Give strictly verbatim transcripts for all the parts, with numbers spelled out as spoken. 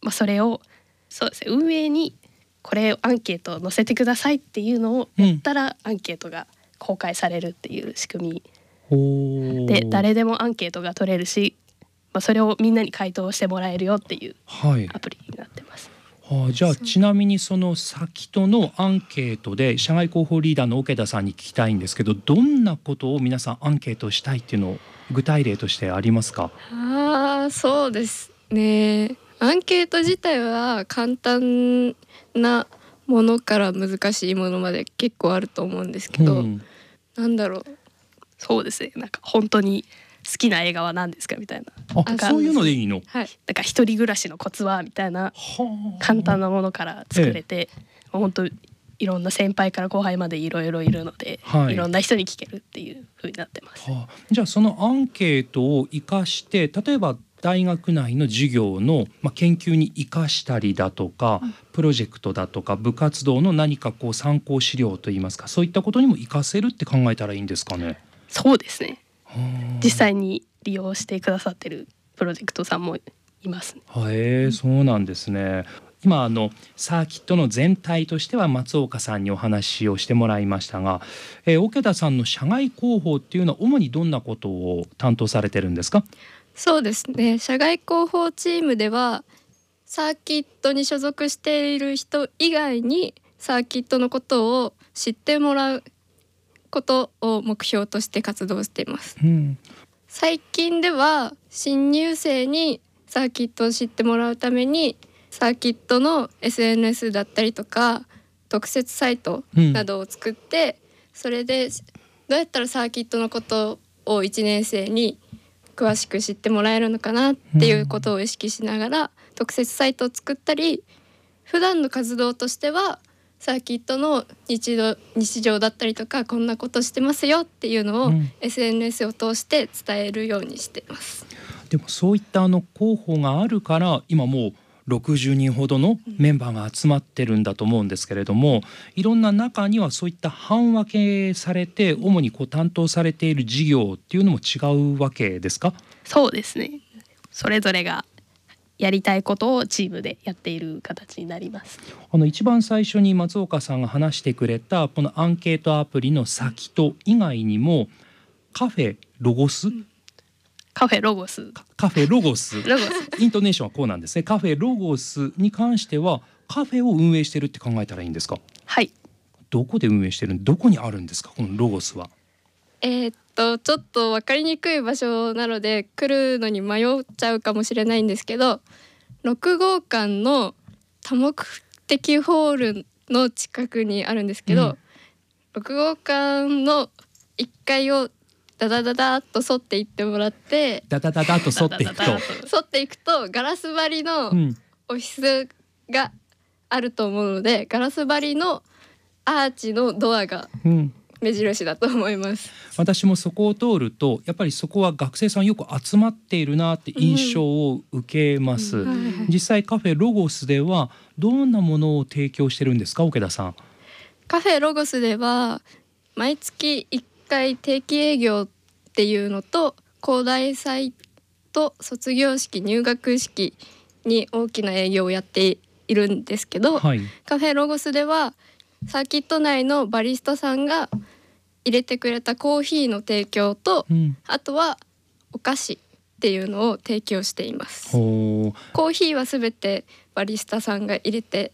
まあ、それをそうですね、運営にこれをアンケートを載せてくださいっていうのをやったら、アンケートが公開されるっていう仕組みで、誰でもアンケートが取れるし、まあ、それをみんなに回答してもらえるよっていうアプリになってます。 はい、はあ、じゃあちなみにそのサキトのアンケートで社外広報リーダーの桶田さんに聞きたいんですけど、どんなことを皆さんアンケートしたいっていうのを具体例としてありますか？ あー、そうですね。アンケート自体は簡単なものから難しいものまで結構あると思うんですけど、うん、なんだろう、 そうですね、なんか本当に好きな映画は何ですかみたいな、 あ、そういうのでいいの？ はい、だから一人暮らしのコツはみたいな簡単なものから作れて、ええ、本当いろんな先輩から後輩までいろいろいるので、はい、いろんな人に聞けるっていう風になってます。 はあ、じゃあそのアンケートを生かして、例えば大学内の授業の、まあ、研究に生かしたりだとか、うん、プロジェクトだとか部活動の何かこう参考資料といいますか、そういったことにも活かせるって考えたらいいんですかね？ そうですね、実際に利用してくださってるプロジェクトさんもいますね。 へえ、そうなんですね。今あのサーキットの全体としては松岡さんにお話をしてもらいましたが、えー、桶田さんの社外広報っていうのは主にどんなことを担当されてるんですか？ そうですね、社外広報チームではサーキットに所属している人以外にサーキットのことを知ってもらうことを目標として活動しています。うん、最近では新入生にサーキットを知ってもらうためにサーキットの エスエヌエス だったりとか特設サイトなどを作って、うん、それでどうやったらサーキットのことをいちねん生に詳しく知ってもらえるのかなっていうことを意識しながら特設サイトを作ったり、普段の活動としてはサーキットの日常、日常だったりとかこんなことしてますよっていうのを エスエヌエス を通して伝えるようにしています。 うん、でもそういったあの広報があるから今もうろくじゅうにんほどのメンバーが集まってるんだと思うんですけれども、いろんな中にはそういった班分けされて主にこう担当されている事業っていうのも違うわけですか？ そうですね、それぞれがやりたいことをチームでやっている形になります。 あの一番最初に松岡さんが話してくれたこのアンケートアプリのサキト以外にもカフェロゴス、うん、 カフェロゴスカフェロゴスロゴスイントネーションはこうなんですね。カフェロゴスに関してはカフェを運営してるって考えたらいいんですか？ はい。 どこで運営してる、どこにあるんですかこのロゴスは？ えー、っとちょっと分かりにくい場所なので来るのに迷っちゃうかもしれないんですけど、ろくごうかんの多目的ホールの近くにあるんですけど、うん、ろくごうかんのいっかいをダダダダーっと沿っていってもらってダダダダーっと沿っていくと沿っていくとガラス張りのオフィスがあると思うので、うん、ガラス張りのアーチのドアが目印だと思います。 うん、私もそこを通るとやっぱりそこは学生さんよく集まっているなって印象を受けます。うんうん、実際カフェロゴスではどんなものを提供してるんですか桶田さん？ カフェロゴスでは毎月いっかい定期営業っていうのと高大祭と卒業式入学式に大きな営業をやっているんですけど、はい、カフェロゴスではサーキット内のバリスタさんが入れてくれたコーヒーの提供と、うん、あとはお菓子っていうのを提供しています。コーヒーはすべてバリスタさんが入れて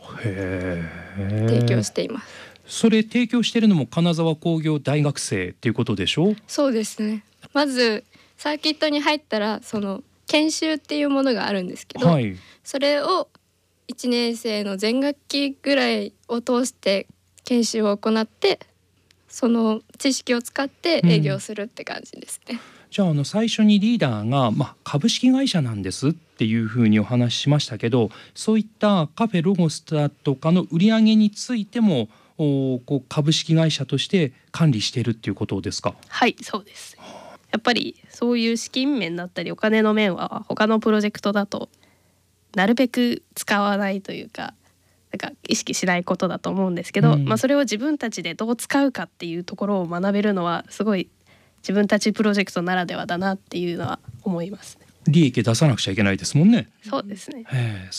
提供しています。 それ提供しているのも金沢工業大学生っていうことでしょ？ そうですね。まずサーキットに入ったらその研修っていうものがあるんですけど、はい、それをいちねん生の全学期ぐらいを通して研修を行ってその知識を使って営業するって感じですね。うん、 じゃあ、あの最初にリーダーが、まあ、株式会社なんですっていうふうにお話ししましたけど、そういったカフェロゴスだとかの売り上げについてもこう株式会社として管理しているっていうことですか？ はい、そうです。やっぱりそういう資金面だったりお金の面は他のプロジェクトだとなるべく使わないというか、なんか意識しないことだと思うんですけど、うん、まあ、それを自分たちでどう使うかっていうところを学べるのはすごい自分たちプロジェクトならではだなっていうのは思いますね。 利益出さなくちゃいけないですもんね。 そうですね。